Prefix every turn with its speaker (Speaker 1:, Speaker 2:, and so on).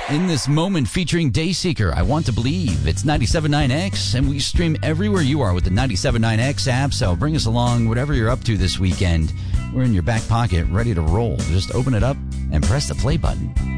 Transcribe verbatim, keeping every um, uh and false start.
Speaker 1: In This Moment featuring Dayseeker, I Want to Believe. It's ninety-seven point nine X, and we stream everywhere you are with the ninety-seven point nine X app, so bring us along whatever you're up to this weekend. We're in your back pocket, ready to roll. Just open it up and press the play button.